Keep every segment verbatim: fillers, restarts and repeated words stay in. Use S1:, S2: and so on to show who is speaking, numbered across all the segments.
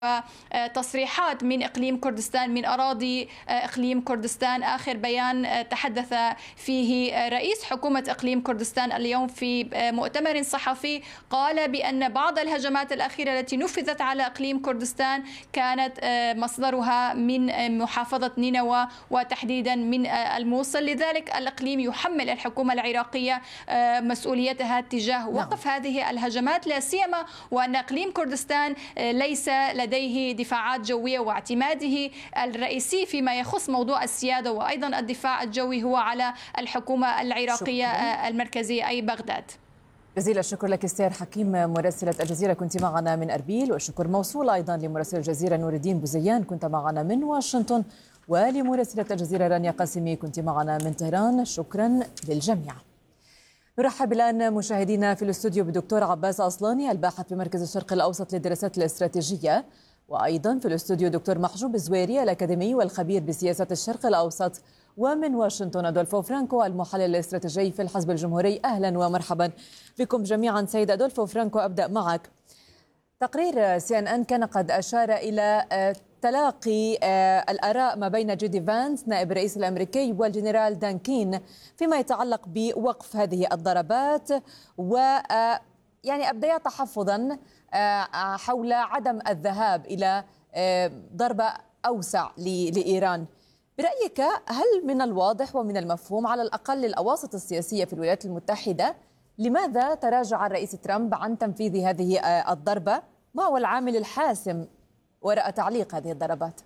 S1: تصريحات من إقليم كردستان، من أراضي إقليم كردستان. آخر بيان تحدث فيه رئيس حكومة إقليم كردستان اليوم في مؤتمر صحفي قال بأن بعض الهجمات الأخيرة التي نفذت على إقليم كردستان كانت مصدرها من محافظة نينوى وتحديدا من الموصل. لذلك الإقليم يحمل الحكومة العراقية مسؤوليتها تجاه وقف هذه الهجمات، لا سيما وأن إقليم كردستان ليس لديه لديه دفاعات جوية، واعتماده الرئيسي فيما يخص موضوع السيادة وأيضا الدفاع الجوي هو على الحكومة العراقية شكرا. المركزية أي بغداد.
S2: جزيل الشكر لك استاذ حكيم مراسلة الجزيرة، كنت معنا من أربيل، والشكر موصول أيضا لمراسل الجزيرة نور الدين بوزيان كنت معنا من واشنطن، ولمراسلة الجزيرة رانيا قاسمي كنت معنا من طهران. شكرا للجميع. نرحب الآن مشاهدينا في الاستوديو بالدكتور عباس أصلاني الباحث بمركز الشرق الأوسط للدراسات الاستراتيجية، وأيضا في الاستوديو دكتور محجوب الزويري الأكاديمي والخبير بسياسة الشرق الأوسط، ومن واشنطن أدولفو فرانكو المحلل الاستراتيجي في الحزب الجمهوري. أهلا ومرحبا بكم جميعا. سيد أدولفو فرانكو، أبدأ معك. تقرير سي ان ان كان قد أشار إلى تلاقي الآراء ما بين جيدي فانس نائب الرئيس الأمريكي والجنرال دان كين فيما يتعلق بوقف هذه الضربات، و يعني أبديا تحفظا حول عدم الذهاب إلى ضربة أوسع لإيران. برأيك هل من الواضح ومن المفهوم على الأقل للأواسط السياسية في الولايات المتحدة لماذا تراجع الرئيس ترامب عن تنفيذ هذه الضربة؟ ما هو العامل الحاسم وراء تعليق هذه الضربات؟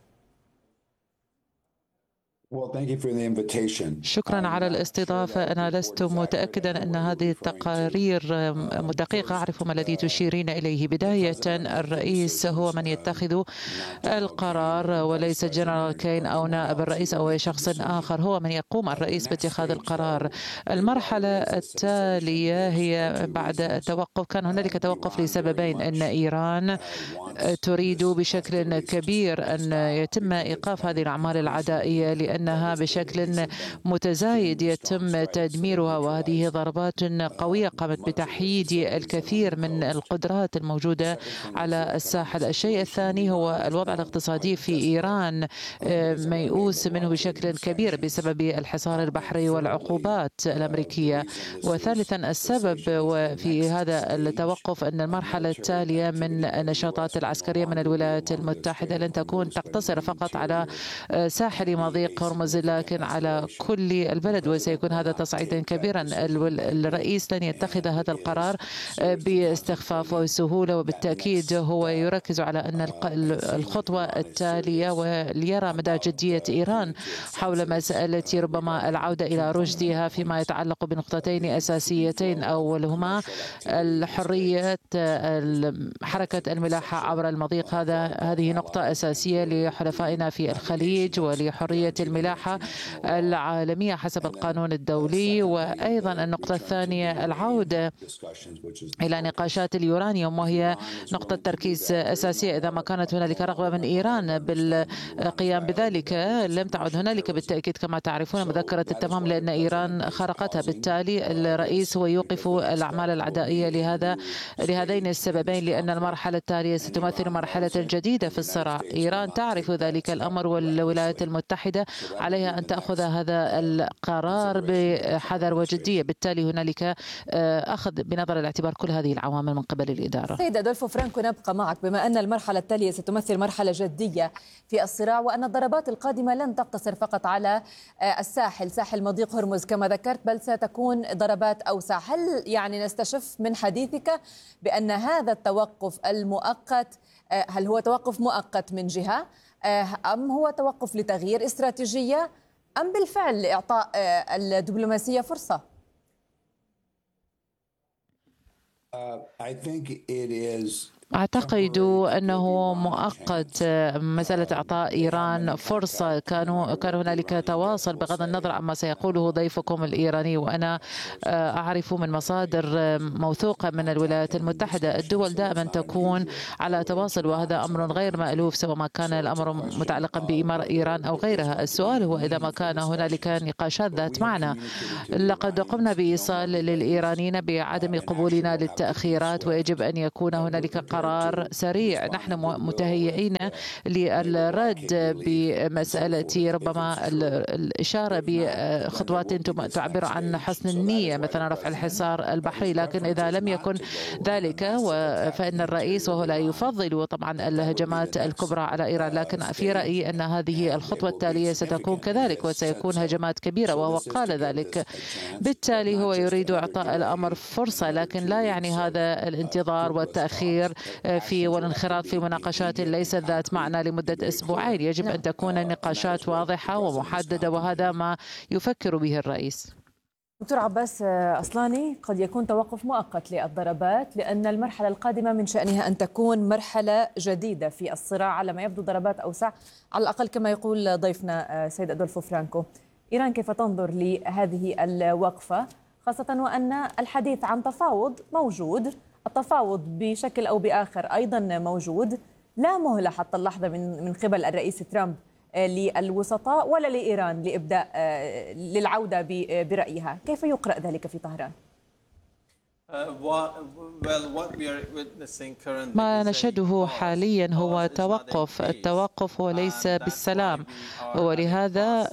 S3: شكرا على الاستضافة. أنا لست متأكدا أن هذه التقارير دقيقة. أعرف ما الذي تشيرين إليه. بداية الرئيس هو من يتخذ القرار وليس جنرال كين أو نائب الرئيس أو أي شخص آخر، هو من يقوم الرئيس باتخاذ القرار. المرحلة التالية هي بعد توقف، كان هنالك توقف لسببين: أن إيران تريد بشكل كبير أن يتم إيقاف هذه الأعمال العدائية لأنها بشكل متزايد يتم تدميرها، وهذه ضربات قوية قامت بتحييد الكثير من القدرات الموجودة على الساحل. الشيء الثاني هو الوضع الاقتصادي في إيران ميؤوس منه بشكل كبير بسبب الحصار البحري والعقوبات الأمريكية. وثالثا السبب في هذا التوقف أن المرحلة التالية من النشاطات العسكرية من الولايات المتحدة لن تكون تقتصر فقط على ساحل مضيق هرمز لكن على كل البلد، وسيكون هذا تصعيدا كبيرا. الرئيس لن يتخذ هذا القرار باستخفاف وسهولة، وبالتأكيد هو يركز على أن الخطوة التالية وليرى مدى جدية إيران حول مسألة ربما العودة إلى رشدها فيما يتعلق بنقطتين أساسيتين، أولهما الحرية حركة الملاحة عبر المضيق. هذا هذه نقطة أساسية لحلفائنا في الخليج ولحرية الملاحة العالمية حسب القانون الدولي. وأيضا النقطة الثانية العودة إلى نقاشات اليورانيوم، وهي نقطة تركيز أساسية. إذا ما كانت هنالك رغبة من إيران بالقيام بذلك لم تعد هنالك بالتأكيد كما تعرفون مذكرة التمام، لأن إيران خرقتها. بالتالي الرئيس هو يوقف الأعمال العدائية لهذا لهذين السببين، لأن المرحلة التالية ستمثل مرحلة جديدة في الصراع. إيران تعرف ذلك الأمر، والولايات المتحدة عليها أن تأخذ هذا القرار بحذر وجدية. بالتالي هنالك أخذ بنظر الاعتبار كل هذه العوامل من قبل الإدارة.
S2: سيد أدولفو فرانكو، نبقى معك. بما أن المرحلة التالية ستمثل مرحلة جدية في الصراع، وأن الضربات القادمة لن تقتصر فقط على الساحل ساحل مضيق هرمز كما ذكرت، بل ستكون ضربات أوسع، هل يعني نستشف من حديثك بأن هذا التوقف المؤقت هل هو توقف مؤقت من جهة، أم هو توقف لتغيير استراتيجية، أم بالفعل لإعطاء الدبلوماسية فرصة؟
S4: I think it is
S3: أعتقد أنه مؤقت. مسألة إعطاء إيران فرصة، كانوا كان هنالك تواصل بغض النظر عما سيقوله ضيفكم الإيراني، وأنا أعرف من مصادر موثوقة من الولايات المتحدة الدول دائما تكون على تواصل، وهذا أمر غير مألوف سواء ما كان الأمر متعلقا بإمارة إيران أو غيرها. السؤال هو إذا ما كان هنالك نقاشات ذات معنى. لقد قمنا بإيصال للإيرانيين بعدم قبولنا للتأخيرات، ويجب أن يكون هنالك قرار سريع. نحن متهيئين للرد بمسألة ربما الإشارة بخطوات تعبر عن حسن النية، مثلا رفع الحصار البحري، لكن إذا لم يكن ذلك فإن الرئيس وهو لا يفضل طبعا الهجمات الكبرى على إيران، لكن في رأيي أن هذه الخطوة التالية ستكون كذلك وسيكون هجمات كبيرة، وهو قال ذلك. بالتالي هو يريد إعطاء الأمر فرصة، لكن لا يعني هذا الانتظار والتأخير في والانخراط في مناقشات ليست ذات معنى لمدة أسبوعين. يجب أن تكون النقاشات واضحة ومحددة، وهذا ما يفكر به الرئيس.
S2: دكتور عباس أصلاني، قد يكون توقف مؤقت للضربات لأن المرحلة القادمة من شأنها أن تكون مرحلة جديدة في الصراع، على ما يبدو ضربات أوسع على الأقل كما يقول ضيفنا سيد أدولفو فرانكو. إيران كيف تنظر لهذه الوقفة، خاصة وأن الحديث عن تفاوض موجود، التفاوض بشكل أو بآخر أيضا موجود، لا مهلة حتى اللحظة من من قبل الرئيس ترامب للوسطاء ولا لإيران لإبداء للعودة برأيها. كيف يقرأ ذلك في طهران؟
S3: ما نشهده حاليا هو توقف. التوقف هو ليس بالسلام، ولهذا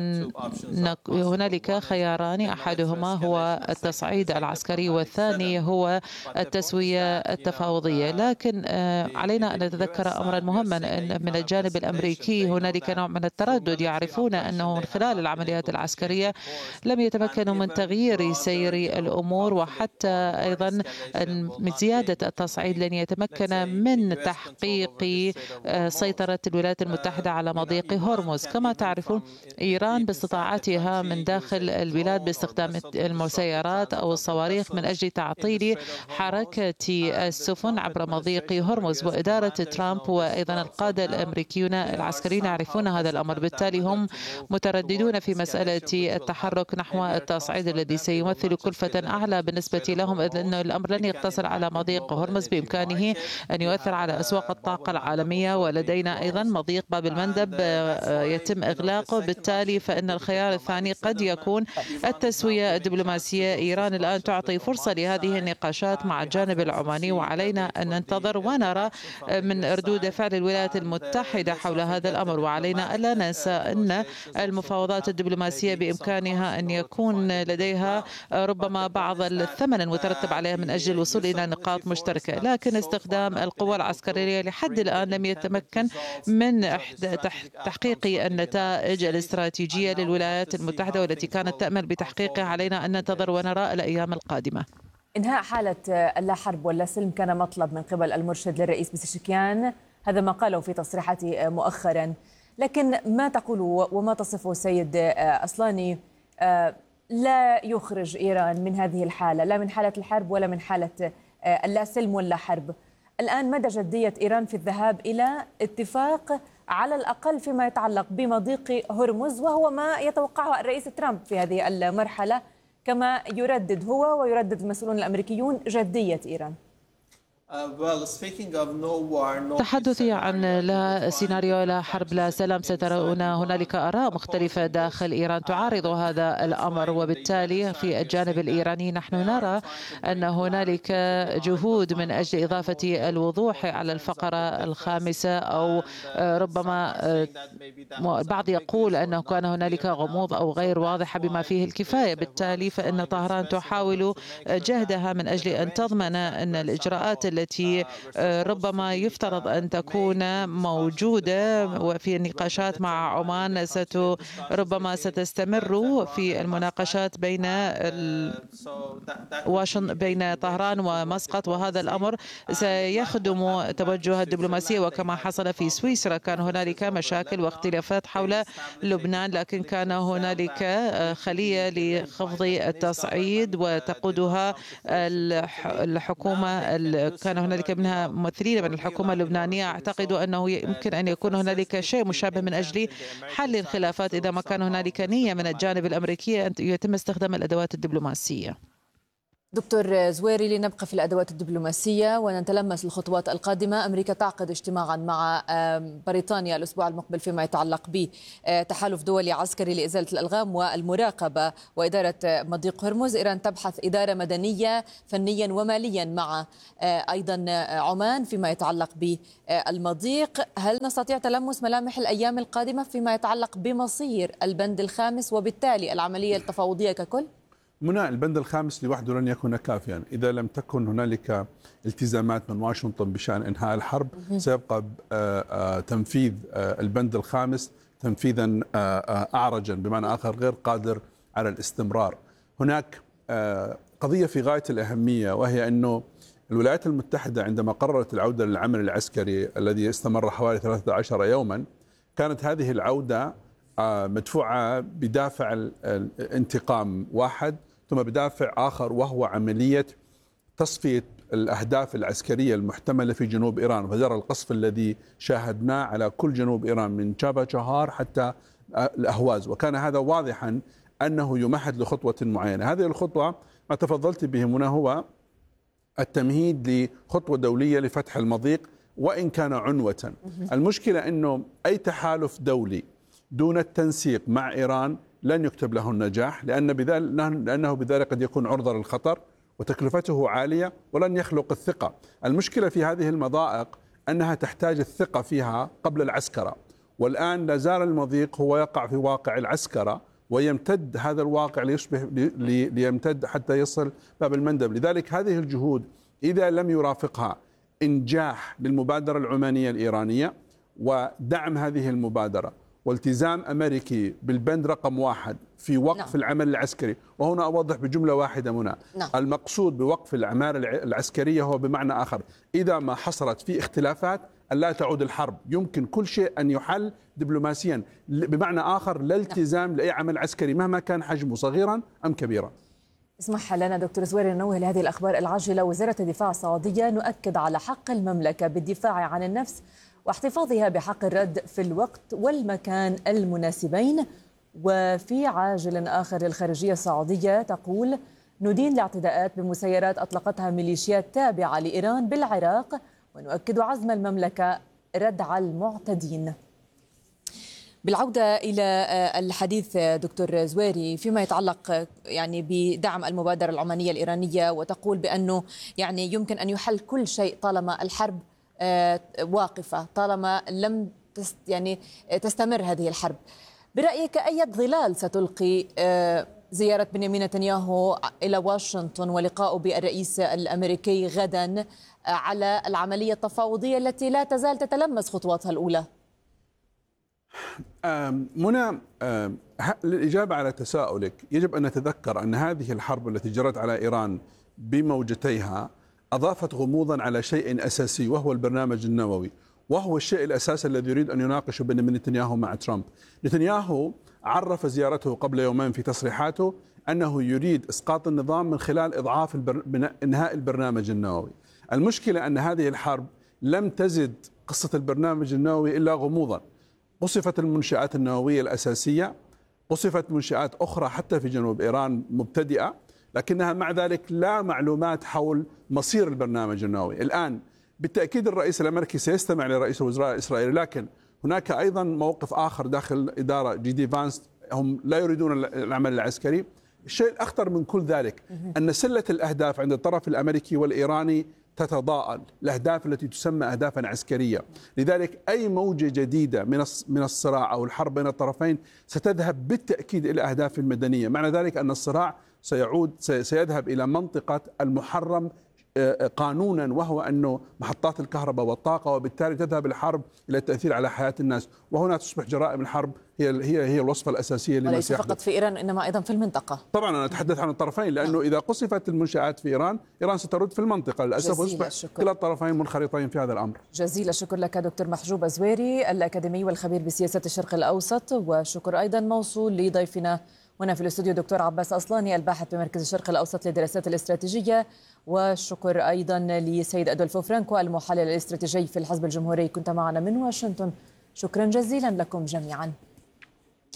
S3: هنالك خياران، أحدهما هو التصعيد العسكري والثاني هو التسوية التفاوضية. لكن علينا أن نتذكر أمرا مهما، أن من الجانب الأمريكي هنالك نوع من التردد، يعرفون أنه من خلال العمليات العسكرية لم يتمكنوا من تغيير سير الأمور، وحتى أيضا من زيادة التصعيد لن يتمكن من تحقيق سيطرة الولايات المتحدة على مضيق هرمز. كما تعرفون إيران باستطاعتها من داخل البلاد باستخدام المسيرات أو الصواريخ من أجل تعطيل حركة السفن عبر مضيق هرمز، وإدارة ترامب وأيضا القادة الأمريكيون العسكريون يعرفون هذا الأمر. بالتالي هم مترددون في مسألة التحرك نحو التصعيد الذي سيمثل كلفة أعلى بالنسبة لهم، إذ أن الأمر لن يقتصر على مضيق هرمز، بإمكانه أن يؤثر على أسواق الطاقة العالمية، ولدينا أيضا مضيق باب المندب يتم إغلاقه. بالتالي فإن الخيار الثاني قد يكون التسوية الدبلوماسية. إيران الآن تعطي فرصة لهذه النقاشات مع الجانب العماني، وعلينا أن ننتظر ونرى من ردود فعل الولايات المتحدة حول هذا الأمر. وعلينا ألا ننسى أن المفاوضات الدبلوماسية بإمكانها أن يكون لديها ربما بعض الثمن المترتب عليها من أجل الوصول إلى نقاط مشتركة، لكن استخدام القوى العسكرية لحد الآن لم يتمكن من تحقيق النتائج الاستراتيجية للولايات المتحدة والتي كانت تأمل بتحقيقها. علينا أن ننتظر ونرى الأيام القادمة.
S2: إنهاء حالة اللا حرب ولا سلم كان مطلب من قبل المرشد للرئيس بزشكيان، هذا ما قاله في تصريحاته مؤخرا، لكن ما تقوله وما تصفه السيد أصلاني لا يخرج إيران من هذه الحالة، لا من حالة الحرب ولا من حالة اللا سلم ولا حرب. الآن مدى جدية إيران في الذهاب إلى اتفاق على الأقل فيما يتعلق بمضيق هرمز، وهو ما يتوقعه الرئيس ترامب في هذه المرحلة، كما يردد هو ويردد المسؤولون الأمريكيون جدية إيران.
S3: تحدثي عن لا سيناريو لا حرب لا سلام، سترون هنالك آراء مختلفة داخل إيران تعارض هذا الأمر، وبالتالي في الجانب الإيراني نحن نرى أن هنالك جهود من أجل إضافة الوضوح على الفقرة الخامسة، أو ربما البعض يقول أنه كان هنالك غموض أو غير واضحة بما فيه الكفاية. بالتالي فإن طهران تحاول جهدها من أجل أن تضمن أن الإجراءات التي ربما يفترض أن تكون موجودة وفي النقاشات مع عمان ست ربما ستستمر في المناقشات بين واشنطن بين طهران ومسقط، وهذا الأمر سيخدم توجه الدبلوماسية. وكما حصل في سويسرا كان هنالك مشاكل واختلافات حول لبنان، لكن كان هنالك خلية لخفض التصعيد وتقودها الحكومة، كان هنالك منها ممثلين من الحكومة اللبنانية. أعتقد أنه يمكن أن يكون هنالك شيء مشابه من أجل حل الخلافات إذا ما كان هنالك نية من الجانب الأمريكي أن يتم استخدام الأدوات الدبلوماسية.
S2: دكتور زويري، لنبقى في الأدوات الدبلوماسية ونتلمس الخطوات القادمة. أمريكا تعقد اجتماعا مع بريطانيا الأسبوع المقبل فيما يتعلق بتحالف دولي عسكري لإزالة الألغام والمراقبة وإدارة مضيق هرمز. إيران تبحث إدارة مدنية فنيا وماليا مع أيضا عمان فيما يتعلق بالمضيق. هل نستطيع تلمس ملامح الأيام القادمة فيما يتعلق بمصير البند الخامس وبالتالي العملية التفاوضية ككل؟
S5: منى، البند الخامس لوحده لن يكون كافيا إذا لم تكن هنالك التزامات من واشنطن بشأن إنهاء الحرب. سيبقى تنفيذ البند الخامس تنفيذا أعرجا، بمعنى آخر غير قادر على الاستمرار. هناك قضية في غاية الأهمية، وهي أنه الولايات المتحدة عندما قررت العودة للعمل العسكري الذي استمر حوالي ثلاثة عشر يوما، كانت هذه العودة مدفوعة بدافع الانتقام واحد، ثم بدافع آخر وهو عملية تصفية الأهداف العسكرية المحتملة في جنوب إيران، فجرى القصف الذي شاهدناه على كل جنوب إيران من جابا شهار حتى الأهواز، وكان هذا واضحا أنه يمهد لخطوة معينة. هذه الخطوة ما تفضلت به هنا هو التمهيد لخطوة دولية لفتح المضيق وإن كان عنوة. المشكلة أنه أي تحالف دولي دون التنسيق مع إيران لن يكتب له النجاح، لأن بذلك لأنه بذلك قد يكون عرضة للخطر وتكلفته عالية ولن يخلق الثقة. المشكلة في هذه المضائق أنها تحتاج الثقة فيها قبل العسكرة، والآن لا زال المضيق هو يقع في واقع العسكرة، ويمتد هذا الواقع ليشبه ليمتد حتى يصل باب المندب. لذلك هذه الجهود إذا لم يرافقها إنجاح للمبادرة العمانية الإيرانية ودعم هذه المبادرة والتزام أمريكي بالبند رقم واحد في وقف نعم. العمل العسكري، وهنا أوضح بجملة واحدة منى نعم. المقصود بوقف الأعمال العسكرية هو بمعنى آخر إذا ما حصلت في اختلافات أن لا تعود الحرب، يمكن كل شيء أن يحل دبلوماسيا، بمعنى آخر لا التزام نعم. لأي عمل عسكري مهما كان حجمه صغيرا أم كبيرا.
S2: اسمح لنا دكتور زويري ننوه لهذه الأخبار العاجلة. وزارة الدفاع السعودية نؤكد على حق المملكة بالدفاع عن النفس واحتفاظها بحق الرد في الوقت والمكان المناسبين. وفي عاجل آخر للخارجية السعودية تقول ندين الاعتداءات بمسيرات أطلقتها ميليشيات تابعة لإيران بالعراق، ونؤكد عزم المملكة ردع المعتدين. بالعودة إلى الحديث دكتور زويري فيما يتعلق يعني بدعم المبادرة العمانية الإيرانية، وتقول بأنه يعني يمكن أن يحل كل شيء طالما الحرب واقفة، طالما لم يعني تستمر هذه الحرب. برأيك أي ظلال ستلقي زيارة بنيامين نتنياهو إلى واشنطن ولقاؤه بالرئيس الأمريكي غدا على العملية التفاوضية التي لا تزال تتلمس خطواتها الأولى؟
S5: منى، الإجابة على تساؤلك يجب أن نتذكر أن هذه الحرب التي جرت على إيران بموجتيها أضافت غموضا على شيء أساسي وهو البرنامج النووي، وهو الشيء الأساسي الذي يريد أن يناقشه بنيامين نتنياهو مع ترامب. نتنياهو عرف زيارته قبل يومين في تصريحاته أنه يريد إسقاط النظام من خلال إضعاف البر... إنهاء البرنامج النووي. المشكلة أن هذه الحرب لم تزد قصة البرنامج النووي إلا غموضا. قصفت المنشآت النووية الأساسية، قصفت منشآت أخرى حتى في جنوب إيران مبتدئة، لكنها مع ذلك لا معلومات حول مصير البرنامج النووي. الآن بالتأكيد الرئيس الأمريكي سيستمع لرئيس الوزراء الإسرائيلي، لكن هناك أيضا موقف آخر داخل الإدارة جي دي فانس، هم لا يريدون العمل العسكري. الشيء الأخطر من كل ذلك أن سلة الأهداف عند الطرف الأمريكي والإيراني تتضاءل، الأهداف التي تسمى أهدافا عسكرية. لذلك أي موجة جديدة من من الصراع أو الحرب بين الطرفين ستذهب بالتأكيد إلى أهداف مدنية، معنى ذلك أن الصراع سيعود سيذهب إلى منطقة المحرم قانونا، وهو أنه محطات الكهرباء والطاقة، وبالتالي تذهب الحرب إلى التأثير على حياة الناس، وهنا تصبح جرائم الحرب هي هي هي الوصفة الأساسية لما
S2: وليس فقط في إيران إنما أيضا في المنطقة.
S5: طبعا أنا أتحدث عن الطرفين، لأنه إذا قصفت المنشآت في إيران، إيران سترد في المنطقة للأسف، ويصبح كلا الطرفين منخرطين في هذا الأمر.
S2: جزيل الشكر لك دكتور محجوب زويري الأكاديمي والخبير بسياسة الشرق الأوسط، وشكر أيضا موصول لضيفنا هنا في الاستوديو دكتور عباس أصلاني الباحث بمركز الشرق الأوسط للدراسات الاستراتيجية، وشكر أيضا لسيد أدولفو فرانكو المحلل الاستراتيجي في الحزب الجمهوري، كنت معنا من واشنطن. شكرا جزيلا لكم جميعا.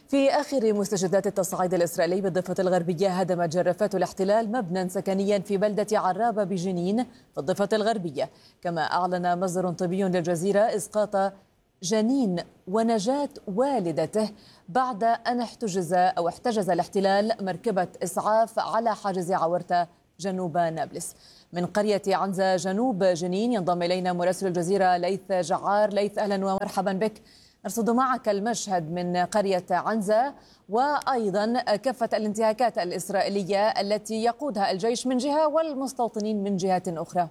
S2: في آخر مستجدات التصعيد الإسرائيلي بالضفة الغربية، هدمت جرافات الاحتلال مبنى سكنيا في بلدة عرابة بجنين في الضفة الغربية. كما أعلن مصدر طبي للجزيرة إسقاط جنين ونجاة والدته بعد أن احتجز أو احتجز الاحتلال مركبة إسعاف على حاجز عورتة جنوب نابلس. من قرية عنزة جنوب جنين ينضم إلينا مراسل الجزيرة ليث جعار. ليث، أهلا ومرحبا بك. نرصد معك المشهد من قرية عنزة وأيضا كافة الانتهاكات الإسرائيلية التي يقودها الجيش من جهة والمستوطنين من جهة أخرى.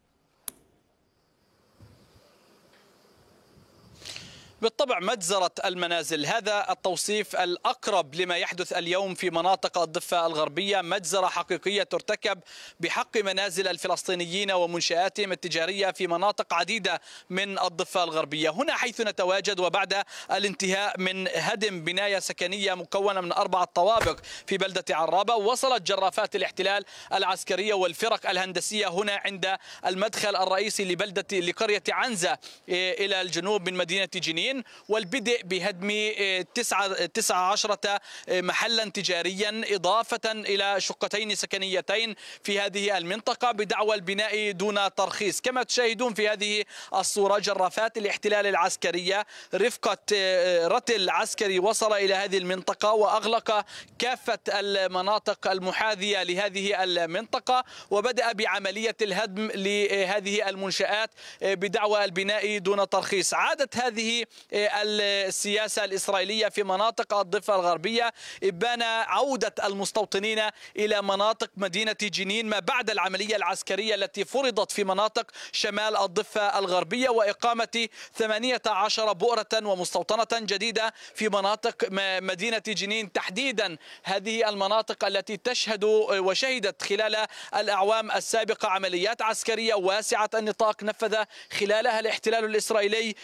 S6: بالطبع مجزرة المنازل، هذا التوصيف الأقرب لما يحدث اليوم في مناطق الضفة الغربية. مجزرة حقيقية ترتكب بحق منازل الفلسطينيين ومنشآتهم التجارية في مناطق عديدة من الضفة الغربية. هنا حيث نتواجد وبعد الانتهاء من هدم بناية سكنية مكونة من أربعة طوابق في بلدة عرابة، وصلت جرافات الاحتلال العسكرية والفرق الهندسية هنا عند المدخل الرئيسي لبلدة لقرية عنزة إلى الجنوب من مدينة جنين، والبدء بهدم تسعة عشرة محلا تجاريا إضافة إلى شقتين سكنيتين في هذه المنطقة بدعوى البناء دون ترخيص. كما تشاهدون في هذه الصورة جرافات الاحتلال العسكرية رفقة رتل عسكري وصل إلى هذه المنطقة وأغلق كافة المناطق المحاذية لهذه المنطقة، وبدأ بعملية الهدم لهذه المنشآت بدعوى البناء دون ترخيص. عادت هذه السياسة الإسرائيلية في مناطق الضفة الغربية إبان عودة المستوطنين إلى مناطق مدينة جنين ما بعد العملية العسكرية التي فرضت في مناطق شمال الضفة الغربية، وإقامة ثمانية عشر بؤرة ومستوطنة جديدة في مناطق مدينة جنين تحديدا. هذه المناطق التي تشهد وشهدت خلال الأعوام السابقة عمليات عسكرية واسعة النطاق نفذ خلالها الاحتلال الإسرائيلي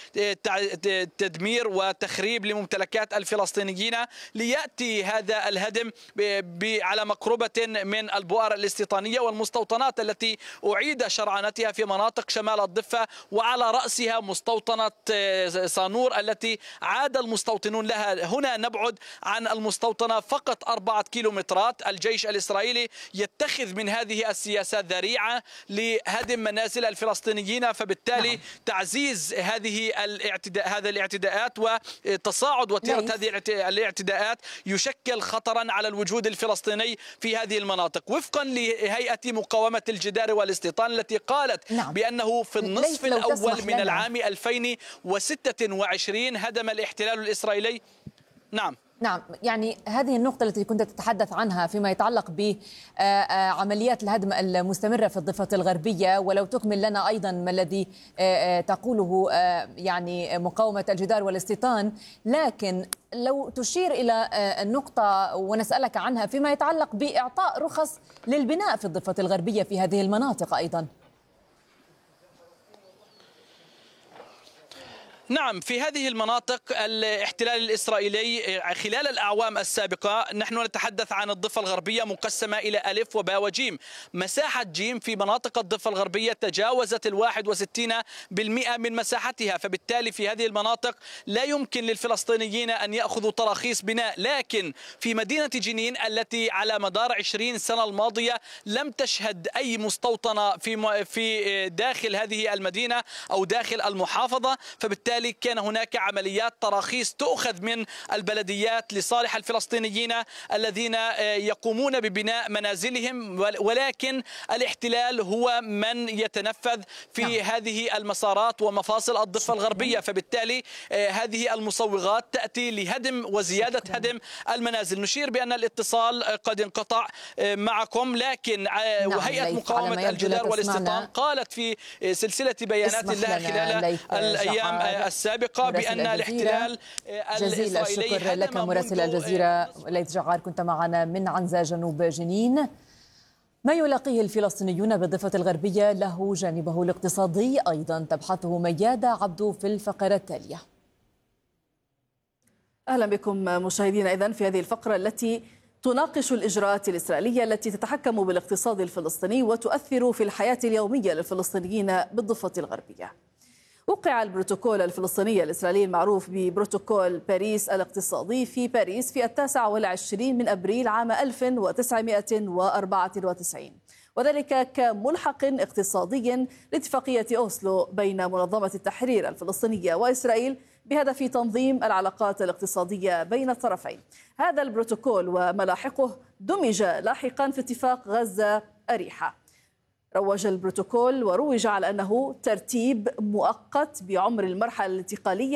S6: تدمير وتخريب لممتلكات الفلسطينيين، ليأتي هذا الهدم على مقربة من البؤر الاستيطانية والمستوطنات التي أعيد شرعنتها في مناطق شمال الضفة، وعلى رأسها مستوطنة صانور التي عاد المستوطنون لها. هنا نبعد عن المستوطنة فقط أربعة كيلومترات. الجيش الإسرائيلي يتخذ من هذه السياسات ذريعة لهدم منازل الفلسطينيين، فبالتالي نعم. تعزيز هذه الاعتداء هذه الاعتداءات وتصاعد وتيرة هذه الاعتداءات يشكل خطرا على الوجود الفلسطيني في هذه المناطق، وفقا لهيئة مقاومة الجدار والاستيطان التي قالت نعم. بأنه في النصف الأول من العام ألفين وستة وعشرين هدم الاحتلال الإسرائيلي. نعم
S2: نعم، يعني هذه النقطة التي كنت تتحدث عنها فيما يتعلق بعمليات الهدم المستمرة في الضفة الغربية، ولو تكمل لنا أيضا ما الذي تقوله يعني مقاومة الجدار والاستيطان، لكن لو تشير إلى النقطة ونسألك عنها فيما يتعلق بإعطاء رخص للبناء في الضفة الغربية في هذه المناطق أيضا.
S6: نعم، في هذه المناطق الاحتلال الإسرائيلي خلال الأعوام السابقة، نحن نتحدث عن الضفة الغربية مقسمة إلى ألف وباء وجيم. مساحة جيم في مناطق الضفة الغربية تجاوزت الواحد وستين بالمئة من مساحتها، فبالتالي في هذه المناطق لا يمكن للفلسطينيين أن يأخذوا تراخيص بناء. لكن في مدينة جنين التي على مدار عشرين سنة الماضية لم تشهد أي مستوطنة في في داخل هذه المدينة أو داخل المحافظة، فبالتالي كان هناك عمليات تراخيص تؤخذ من البلديات لصالح الفلسطينيين الذين يقومون ببناء منازلهم، ولكن الاحتلال هو من يتنفذ في نعم. هذه المسارات ومفاصل الضفة الغربية، فبالتالي هذه المصوغات تأتي لهدم وزيادة شكرا. هدم المنازل. نشير بأن الاتصال قد انقطع معكم، لكن نعم. وهيئة مقاومة الجدار والاستيطان قالت في سلسلة بيانات لها خلال الأيام السابقة بأن الاحتلال
S2: جزيل الشكر لك مراسل الجزيرة ليث جعار، كنت معنا من عنزة جنوب جنين. ما يلاقيه الفلسطينيون بالضفة الغربية له جانبه الاقتصادي أيضا، تبحثه ميادة عبدو في الفقرة التالية.
S7: أهلا بكم مشاهدينا إذن في هذه الفقرة التي تناقش الإجراءات الإسرائيلية التي تتحكم بالاقتصاد الفلسطيني وتؤثر في الحياة اليومية للفلسطينيين بالضفة الغربية. وقع البروتوكول الفلسطيني الإسرائيلي المعروف ببروتوكول باريس الاقتصادي في باريس في التاسع والعشرين من أبريل عام ألف وتسعمائة وأربعة وتسعين، وذلك كملحق اقتصادي لاتفاقية أوسلو بين منظمة التحرير الفلسطينية وإسرائيل بهدف تنظيم العلاقات الاقتصادية بين الطرفين. هذا البروتوكول وملاحقه دمج لاحقا في اتفاق غزة أريحة. روج البروتوكول وروج على أنه ترتيب مؤقت بعمر المرحلة الانتقالية